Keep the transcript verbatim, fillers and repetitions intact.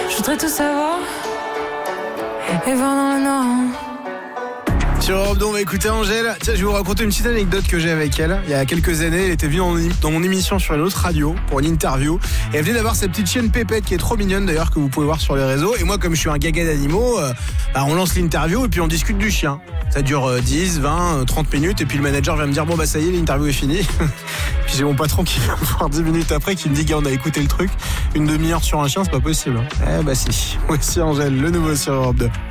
Je voudrais tout savoir et voir dans le noir. Sur Europe deux, on va écouter Angèle. Tiens, je vais vous raconter une petite anecdote que j'ai avec elle. Il y a quelques années, elle était venue dans, dans mon émission sur une autre radio pour une interview. Et elle venait d'avoir sa petite chienne Pépette qui est trop mignonne d'ailleurs, que vous pouvez voir sur les réseaux. Et moi, comme je suis un gaga d'animaux, euh, bah, on lance l'interview et puis on discute du chien. Ça dure euh, dix, vingt, trente minutes. Et puis le manager vient me dire, bon bah ça y est, l'interview est finie. Puis j'ai mon patron qui vient me voir dix minutes après qui me dit, gars, on a écouté le truc. Une demi-heure sur un chien, c'est pas possible. Eh bah si. Voici Angèle, le nouveau sur Europe deux.